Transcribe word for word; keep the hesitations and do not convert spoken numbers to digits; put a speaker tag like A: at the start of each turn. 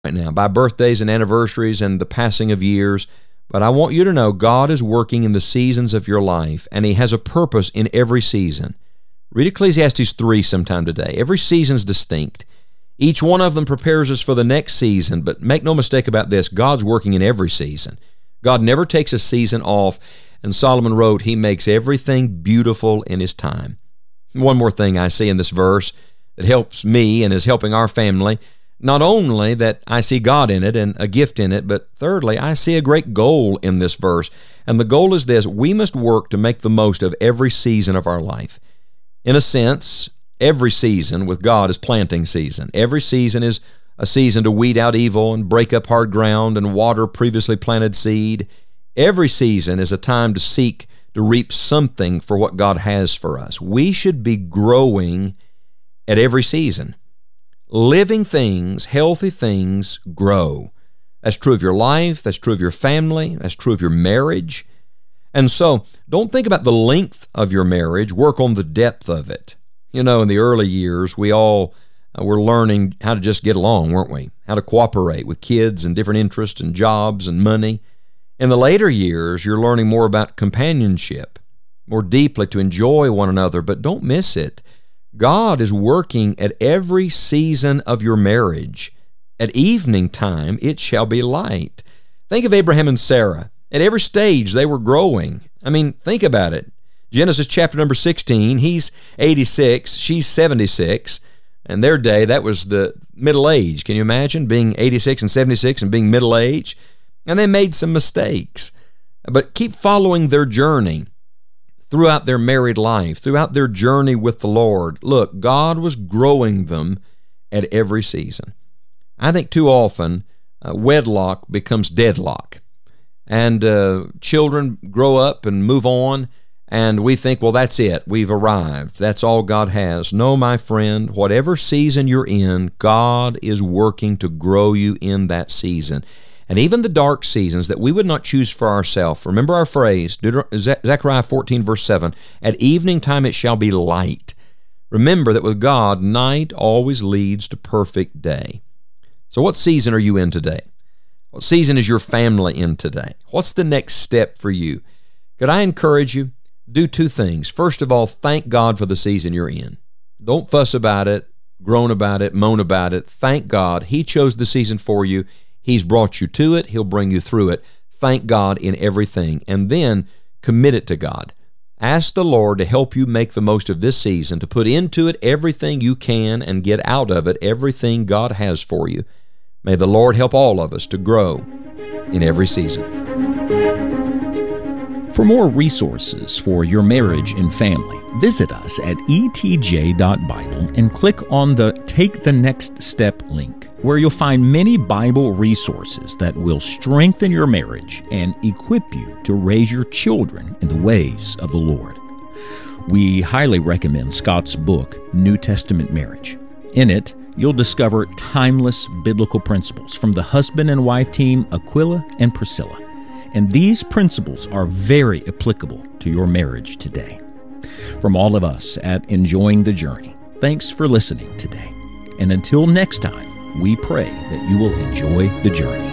A: right now by birthdays and anniversaries and the passing of years. But I want you to know God is working in the seasons of your life, and He has a purpose in every season. Read Ecclesiastes three sometime today. Every season's distinct. Each one of them prepares us for the next season, but make no mistake about this, God's working in every season. God never takes a season off, and Solomon wrote, He makes everything beautiful in His time. One more thing I see in this verse that helps me and is helping our family, not only that I see God in it and a gift in it, but thirdly, I see a great goal in this verse. And the goal is this: we must work to make the most of every season of our life. In a sense, every season with God is planting season. Every season is a season to weed out evil and break up hard ground and water previously planted seed. Every season is a time to seek to reap something for what God has for us. We should be growing at every season. Living things, healthy things, grow. That's true of your life. That's true of your family. That's true of your marriage. And so, don't think about the length of your marriage. Work on the depth of it. You know, in the early years, we all uh, were learning how to just get along, weren't we? How to cooperate with kids and different interests and jobs and money. In the later years, you're learning more about companionship, more deeply to enjoy one another, but don't miss it. God is working at every season of your marriage. At evening time, it shall be light. Think of Abraham and Sarah. At every stage, they were growing. I mean, think about it. Genesis chapter number sixteen, he's eighty-six, she's seventy-six. And their day, that was the middle age. Can you imagine being eighty-six and seventy-six and being middle age? And they made some mistakes. But keep following their journey throughout their married life, throughout their journey with the Lord. Look, God was growing them at every season. I think too often uh, wedlock becomes deadlock. And uh, children grow up and move on, and we think, well, that's it. We've arrived. That's all God has. No, my friend, whatever season you're in, God is working to grow you in that season. And even the dark seasons that we would not choose for ourselves. Remember our phrase, Zechariah fourteen, verse seven, at evening time it shall be light. Remember that with God, night always leads to perfect day. So what season are you in today? What season is your family in today? What's the next step for you? Could I encourage you? Do two things. First of all, thank God for the season you're in. Don't fuss about it, groan about it, moan about it. Thank God. He chose the season for you. He's brought you to it. He'll bring you through it. Thank God in everything. And then commit it to God. Ask the Lord to help you make the most of this season, to put into it everything you can and get out of it everything God has for you. May the Lord help all of us to grow in every season.
B: For more resources for your marriage and family, visit us at e t j dot bible and click on the Take the Next Step link, where you'll find many Bible resources that will strengthen your marriage and equip you to raise your children in the ways of the Lord. We highly recommend Scott's book, New Testament Marriage. In it, you'll discover timeless biblical principles from the husband and wife team Aquila and Priscilla. And these principles are very applicable to your marriage today. From all of us at Enjoying the Journey, thanks for listening today. And until next time, we pray that you will enjoy the journey.